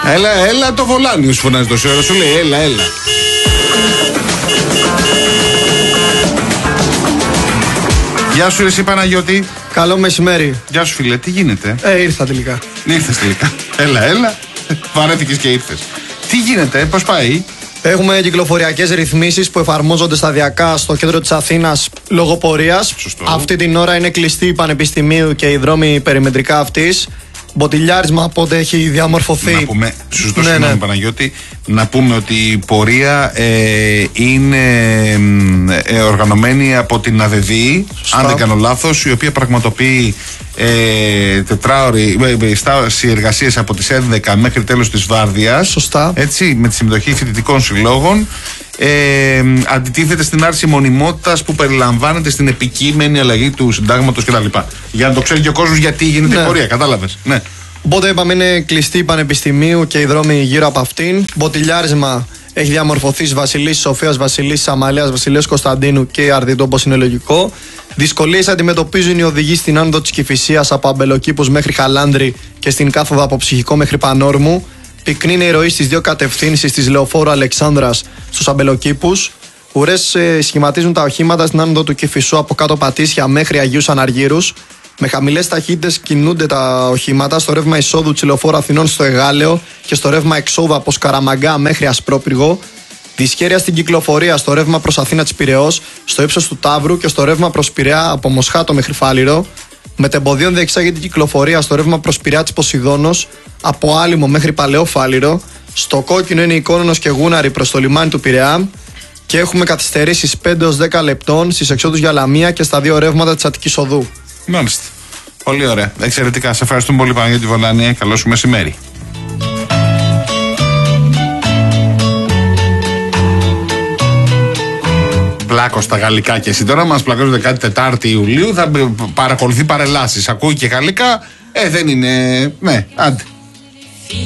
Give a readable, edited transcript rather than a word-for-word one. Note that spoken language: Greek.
Έλα το Βολάνιο σου φωνάζει τόση ώρα. Σου λέει έλα. Γεια σου εσύ Παναγιώτη. Καλό μεσημέρι. Γεια σου φίλε, τι γίνεται? Ήρθα τελικά. Ήρθες τελικά. Έλα. Βαρέθηκες και ήρθες. Τι γίνεται, πώς πάει? Έχουμε κυκλοφοριακές ρυθμίσεις που εφαρμόζονται σταδιακά στο κέντρο της Αθήνας λόγω πορείας. Σωστό. Αυτή την ώρα είναι κλειστή η Πανεπιστημίου και οι δρόμοι περιμετρικά αυτής. Μποτιλιάρισμα από ό,τι έχει διαμορφωθεί. Να πούμε, σου ζητώ συγγνώμη Παναγιώτη, να πούμε ότι η πορεία είναι οργανωμένη από την ΑΔΔ, αν δεν κάνω λάθος, η οποία πραγματοποιεί στάση εργασίες από τις 11 μέχρι τέλος της βάρδιας. Σωστά. Έτσι, με τη συμμετοχή φοιτητικών συλλόγων. Αντιτίθεται στην άρση μονιμότητας που περιλαμβάνεται στην επικείμενη αλλαγή του συντάγματος κτλ. Για να το ξέρει και ο κόσμος γιατί γίνεται η πορεία, κατάλαβες? Ναι. Οπότε είπαμε είναι κλειστή η Πανεπιστημίου και οι δρόμοι γύρω από αυτήν. Μποτιλιάρισμα έχει διαμορφωθεί στις Βασιλής Σοφίας, Βασιλής Αμαλίας, Βασιλείας Κωνσταντίνου και Αρδίτου, όπως είναι λογικό. Δυσκολίες αντιμετωπίζουν οι οδηγοί στην άνοδο της Κηφισίας από Αμπελοκήπους μέχρι Χαλάνδρη και στην κάθοδο από Ψυχικό μέχρι Πανόρμου. Πυκνή είναι η ροή στις δύο κατευθύνσεις της Λεωφόρου Αλεξάνδρας στους Αμπελοκήπους. Ουρές σχηματίζουν τα οχήματα στην άνοδο του Κηφισού από κάτω Πατήσια μέχρι Αγίους Αναργύρους. Με χαμηλές ταχύτητες κινούνται τα οχήματα στο ρεύμα εισόδου της Λεωφόρου Αθηνών στο Εγάλεο και στο ρεύμα εξόδου από Σκαραμαγκά μέχρι Ασπρόπυργο. Δυσχέρεια στην κυκλοφορία στο ρεύμα προς Αθήνα της Πειραιώς, στο ύψος του Ταύρου και στο ρεύμα προς Πειραιά από Μοσχάτο μέχρι Φάληρο. Μετεμποδίων διεξάγεται η κυκλοφορία στο ρεύμα προς Πειραιά της Ποσειδώνος, από Άλυμο μέχρι Παλαιό Φάληρο. Στο κόκκινο είναι η Κόνονος και Γούναρη προς το λιμάνι του Πειραιά. Και έχουμε καθυστερήσεις 5 έως 10 λεπτών στις εξόδους για Λαμία και στα δύο ρεύματα της Αττικής Οδού. Μάλιστα. Πολύ ωραία. Εξαιρετικά. Σε ευχαριστούμε πολύ Παναγιώτη Βολάνη. Καλό σου μεσημέρι. Πλάκο στα γαλλικά και εσύ τώρα μας πλακώνετε 14η Ιουλίου. Θα παρακολουθεί παρελάσεις. Ακούει και γαλλικά. Δεν είναι. Ναι, άντε.